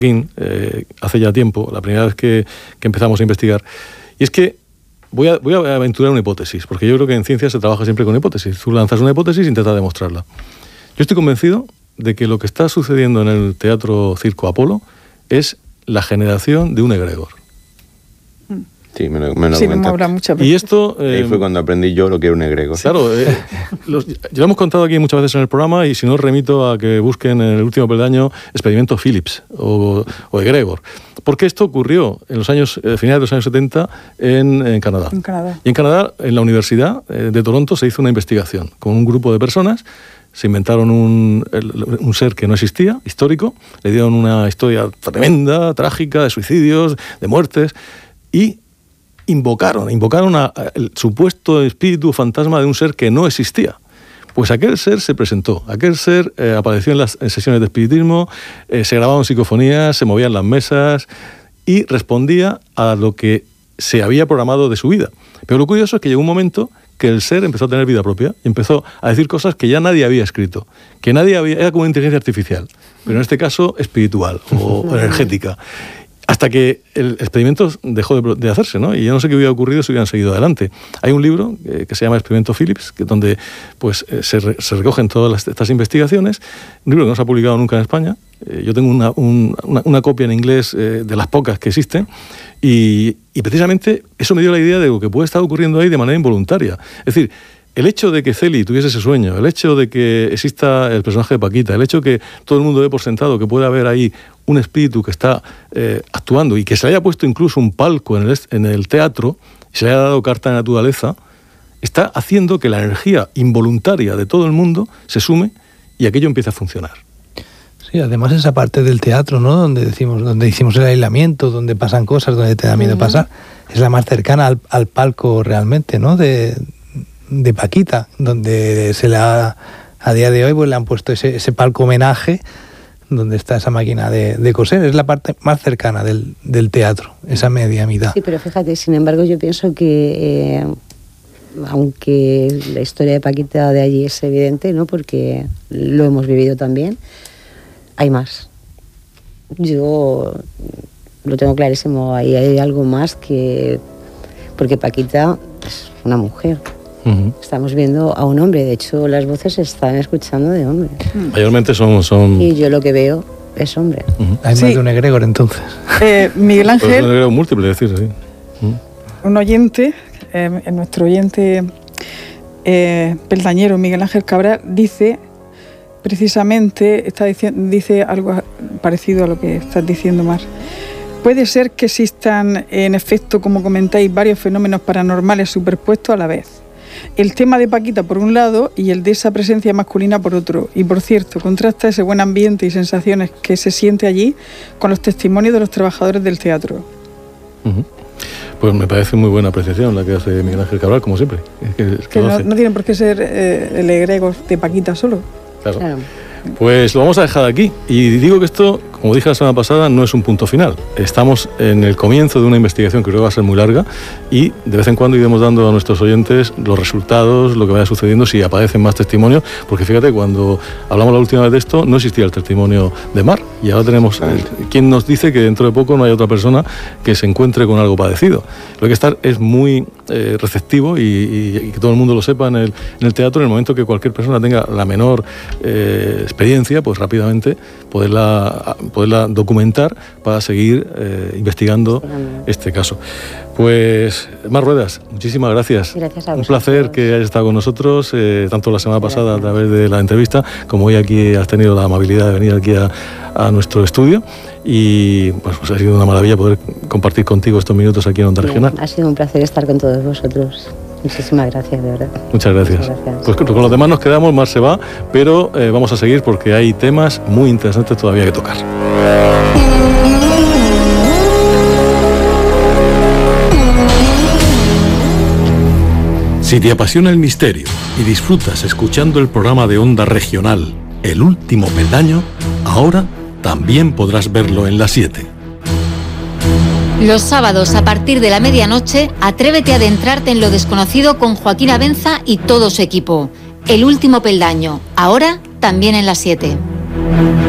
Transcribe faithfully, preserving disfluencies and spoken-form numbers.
Eh, hace ya tiempo, la primera vez que, que empezamos a investigar, y es que voy a, voy a aventurar una hipótesis, porque yo creo que en ciencia se trabaja siempre con hipótesis. Tú lanzas una hipótesis e intentas demostrarla. Yo estoy convencido de que lo que está sucediendo en el Teatro Circo Apolo es la generación de un egregor. Sí, me lo, me lo sí, me habla muchas veces. Y esto... Eh, Ahí fue cuando aprendí yo lo que era un egregor. Claro, eh, los, ya lo hemos contado aquí muchas veces en el programa, y si no, remito a que busquen en el último peldaño experimento Phillips o, o egregor. Porque esto ocurrió en los años, eh, finales de los años setenta en, en Canadá. En Canadá. Y en Canadá, en la Universidad eh, de Toronto, se hizo una investigación con un grupo de personas. Se inventaron un, un ser que no existía, histórico, le dieron una historia tremenda, trágica, de suicidios, de muertes, y invocaron, invocaron a, a el supuesto espíritu fantasma de un ser que no existía. Pues aquel ser se presentó, aquel ser eh, apareció en las en sesiones de espiritismo, eh, se grababan psicofonías, se movían las mesas y respondía a lo que se había programado de su vida. Pero lo curioso es que llegó un momento que el ser empezó a tener vida propia y empezó a decir cosas que ya nadie había escrito, que nadie había, era como una inteligencia artificial, pero en este caso espiritual o energética. Hasta que el experimento dejó de, de hacerse, ¿no? Y yo no sé qué hubiera ocurrido si hubieran seguido adelante. Hay un libro eh, que se llama Experimento Phillips, que, donde pues, eh, se, re, se recogen todas las, estas investigaciones. Un libro que no se ha publicado nunca en España. Eh, yo tengo una, un, una, una copia en inglés eh, de las pocas que existen. Y, y precisamente eso me dio la idea de lo que puede estar ocurriendo ahí de manera involuntaria. Es decir, el hecho de que Celi tuviese ese sueño, el hecho de que exista el personaje de Paquita, el hecho de que todo el mundo dé por sentado que puede haber ahí un espíritu que está eh, actuando y que se le haya puesto incluso un palco en el, en el teatro y se le haya dado carta de naturaleza, está haciendo que la energía involuntaria de todo el mundo se sume y aquello empiece a funcionar. Sí, además esa parte del teatro, ¿no? Donde decimos, donde hicimos el aislamiento, donde pasan cosas, donde te da miedo uh-huh. pasar, es la más cercana al, al palco realmente, ¿no? De, de Paquita, donde se le ha, a día de hoy pues le han puesto ese, ese palco homenaje donde está esa máquina de, de coser. Es la parte más cercana del, del teatro, esa media mitad. Sí, pero fíjate, sin embargo, yo pienso que eh, aunque la historia de Paquita de allí es evidente, ¿no? Porque lo hemos vivido también, hay más. Yo lo tengo clarísimo, ahí hay algo más que... Porque Paquita es una mujer. Uh-huh. Estamos viendo a un hombre, de hecho las voces se están escuchando de hombre. Mayormente son, son... Y yo lo que veo es hombre. Uh-huh. Hay sí. más de un egregor entonces. Eh, Miguel Ángel... Pues es un egregor múltiple, decir así. Uh-huh. Un oyente, eh, nuestro oyente eh, peldañero Miguel Ángel Cabral dice, precisamente, está diciendo, dice algo parecido a lo que estás diciendo, Mar. Puede ser que existan, en efecto, como comentáis, varios fenómenos paranormales superpuestos a la vez. El tema de Paquita por un lado y el de esa presencia masculina por otro. Y por cierto, contrasta ese buen ambiente y sensaciones que se siente allí con los testimonios de los trabajadores del teatro. Uh-huh. Pues me parece muy buena apreciación la que hace Miguel Ángel Cabral, como siempre. Es que, es que que no, no tiene por qué ser eh, el egregor de Paquita solo. Claro. claro. Pues lo vamos a dejar aquí. Y digo que esto, como dije la semana pasada, no es un punto final. Estamos en el comienzo de una investigación que creo que va a ser muy larga y de vez en cuando iremos dando a nuestros oyentes los resultados, lo que vaya sucediendo, si aparecen más testimonios, porque fíjate, cuando hablamos la última vez de esto, no existía el testimonio de Mar y ahora tenemos... El, ¿quién nos dice que dentro de poco no hay otra persona que se encuentre con algo parecido? Lo que hay que estar es muy eh, receptivo y, y, y que todo el mundo lo sepa en el, en el teatro, en el momento que cualquier persona tenga la menor eh, experiencia, pues rápidamente poderla, poderla documentar para seguir eh, investigando este caso. Pues, Mar Ruedas, muchísimas gracias. Gracias a vosotros. Un placer que hayas estado con nosotros, eh, tanto la semana pasada gracias. A través de la entrevista, como hoy aquí has tenido la amabilidad de venir aquí a, a nuestro estudio. Y pues, pues ha sido una maravilla poder compartir contigo estos minutos aquí en Onda Bien, Regional. Ha sido un placer estar con todos vosotros. Muchísimas gracias, de verdad. Muchas gracias. Muchas gracias. Pues con, con los demás nos quedamos, Mar se va, pero eh, vamos a seguir porque hay temas muy interesantes todavía que tocar. Si te apasiona el misterio y disfrutas escuchando el programa de Onda Regional, El Último Peldaño, ahora también podrás verlo en las siete. Los sábados a partir de la medianoche, atrévete a adentrarte en lo desconocido con Joaquín Abenza y todo su equipo. El Último Peldaño, ahora también en las siete.